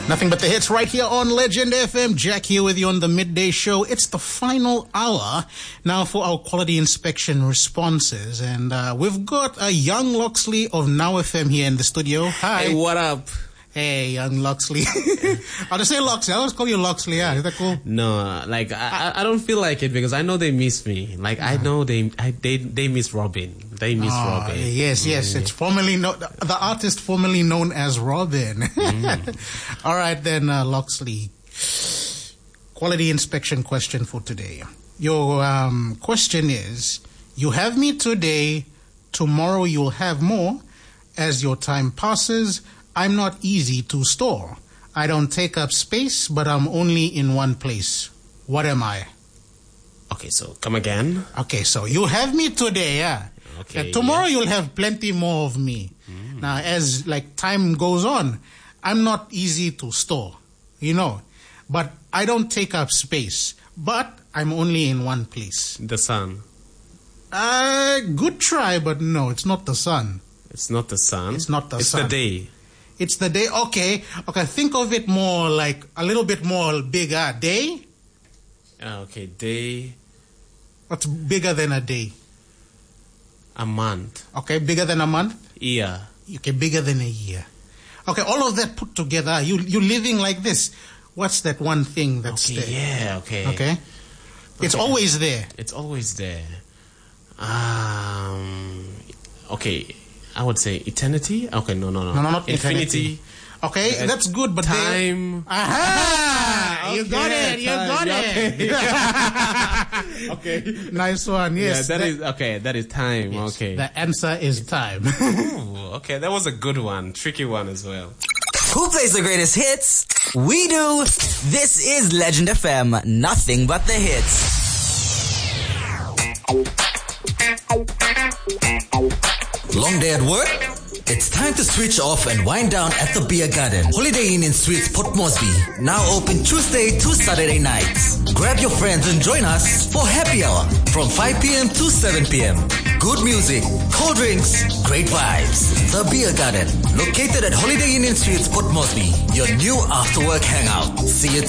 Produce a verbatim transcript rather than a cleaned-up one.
Nothing but the hits right here on Legend F M. Jack here with you on the midday show. It's the final hour now for our quality inspection responses. And uh, we've got a young Loxley of Now F M here in the studio. Hi. Hey, what up? Hey, young Loxley. I'll just say Loxley. I always call you Loxley. Yeah, is that cool? No, like, I, I don't feel like it because I know they miss me. Like, I know they I, they they miss Robin. They miss oh, Robin. Yes, yes. Mm. It's formerly no, the artist formerly known as Robin. Mm. All right, then, uh, Loxley. Quality inspection question for today. Your um, question is, you have me today, tomorrow you'll have more. As your time passes, I'm not easy to store. I don't take up space, but I'm only in one place. What am I? Okay, so come again. Okay, so you have me today, yeah. Okay. Uh, tomorrow yes. you'll have plenty more of me. Mm. Now, as like time goes on, I'm not easy to store, you know. But I don't take up space. But I'm only in one place. The sun. Uh, good try, but no, it's not the sun. It's not the sun. It's not the it's sun. It's the day. It's the day. Okay. Okay. Think of it more like a little bit more bigger. Day? Uh, okay. Day. What's bigger than a day? A month. Okay. Bigger than a month? Year. Okay. Bigger than a year. Okay. All of that put together, you, you're living like this. What's that one thing that's okay, there? Yeah. Okay. Okay. It's okay. always there. It's always there. Um. Okay. I would say eternity. Okay, no, no, no. No, no, not infinity. Eternity. Okay, uh, that's good, but time. They... Aha! Okay, you got it. You time. got it. Okay. Nice one. Yes. Yeah, that, that is okay. That is time. Yes, okay. The answer is time. Ooh, okay, that was a good one. Tricky one as well. Who plays the greatest hits? We do. This is Legend F M. Nothing but the hits. Long day at work? It's time to switch off and wind down at the Beer Garden. Holiday Inn in Suites Port Moresby. Now open Tuesday to Saturday nights. Grab your friends and join us for happy hour from five p.m. to seven p.m. Good music, cold drinks, great vibes. The Beer Garden, located at Holiday Inn in Suites Port Moresby. Your new after-work hangout. See you